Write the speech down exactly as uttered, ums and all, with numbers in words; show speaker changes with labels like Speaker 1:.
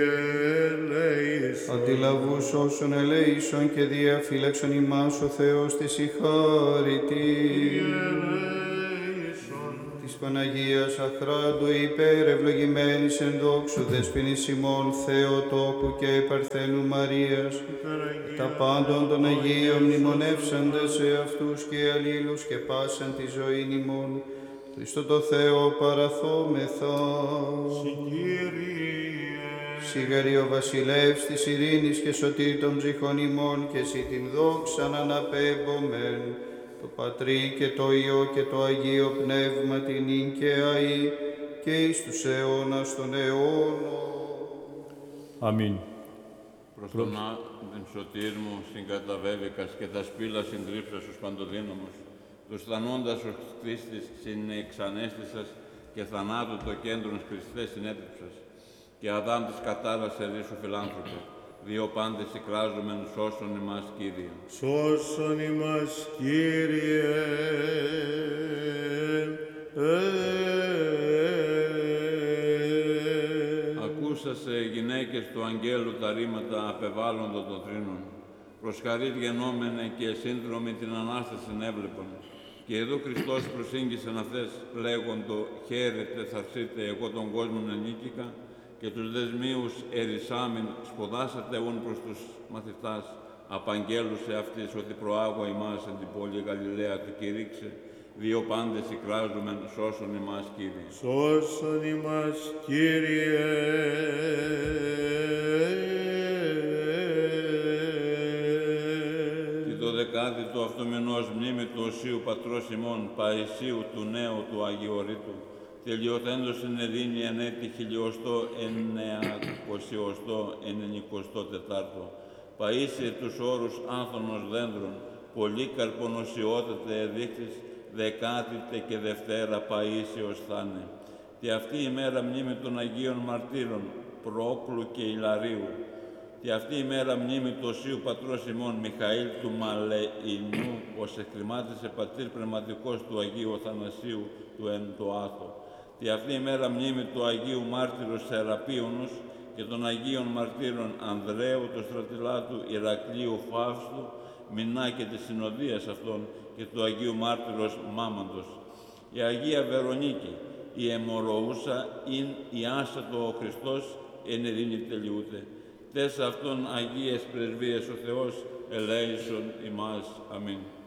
Speaker 1: Αντιλαβούς όσων ελέησον και διαφύλαξον ημάς ο Θεός της η χάρητη. Της Παναγίας αχράντου υπερευλογημένης εν δόξου δεσποινής ημών Θεοτόκου και Παρθένου Μαρίας, τα πάντων των Αγίων μνημονεύσαντες σε αυτούς και αλλήλους και πάσαν τη ζωήν ημών, Χριστό το Θεό παραθόμεθα. Σιγαρή ο βασιλεύς της ειρήνης και σωτήρ των ψυχών ημών, και εσύ την δόξαν αναπέμπομεν, το Πατρί και το Υιό και το Αγίο Πνεύμα την ίν και αΐ και εις τους αιώνας των αιώνων.
Speaker 2: Αμήν.
Speaker 3: Προς τον άδεν σωτήρ μου συγκαταβέβηκας και τα σπήλα συντρίψας τους παντοδύναμος, τους θανόντας ως Χριστής συνεξανέστησας και θανάτου το κέντρον Χριστέ συνέτριψας, και Αδάμ της κατάρας ερήσου φιλάνθρωπε, δύο πάντες εκράζομεν σώσον ημάς Κύριε.
Speaker 4: Σώσον ημάς Κύριε.
Speaker 3: Ακούσασε γυναίκες του αγγέλου τα ρήματα απεβάλλοντο των θρήνων, προς χαρίτ γενόμενε και σύνδρομοι την Ανάσταση έβλεπον. Και εδώ Χριστός προσήγγισεν αυτές, λέγοντο «Χαίρετε, θαυσίτε, εγώ τον κόσμον ενίκηκα», και τους δεσμίους ερησάμιν σπουδάσατε ούν προς τους μαθητάς, απαγγέλουσε αυτής ότι προάγω ημάς εν την πόλη Γαλιλαία του κηρύξε, δύο πάντες εκράζομεν σώσον ημάς Κύριε.
Speaker 4: Σώσον ημάς Κύριε.
Speaker 3: Τη δωδεκάτη του αυτομηνός μνήμη του Οσίου Πατρός ημών Παϊσίου του νέου του Αγιορείτου, τελειωθέντος στην Εδίνη εν έτη χιλιοστό εννεακοσιοστό ενενηκοστό τετάρτο. Παΐσιε τους όρους άνθονος δέντρων, πολύκαρπον οσιότατε εδείχτης, δεκάτητε και δευτέρα Παΐσιος θάνε. Και αυτή η μέρα μνήμη των Αγίων Μαρτύρων, Πρόκλου και Ιλαρίου. Και αυτή η μέρα μνήμη του Οσίου Πατρός ημών Μιχαήλ του Μαλεϊνού, ως εκκλημάτισε πατήρ πνευματικός του Αγίου Αθανασίου του εν το άθο. Και αυτή η μέρα μνήμη του Αγίου Μάρτυρος Σεραπίωνος και των Αγίων Μαρτύρων Ανδρέου, του Στρατιλάτου Ηρακλείου Φαύστου, Μινά και της συνοδείας αυτών και του Αγίου Μάρτυρος Μάμαντος. Η Αγία Βερονίκη, η αιμορροούσα, ειν η άσατο ο Χριστός, εν ειρήνη τελειούται. Τες αυτών Αγίες Πρεσβείες ο Θεός ελέησον ημάς. Αμήν.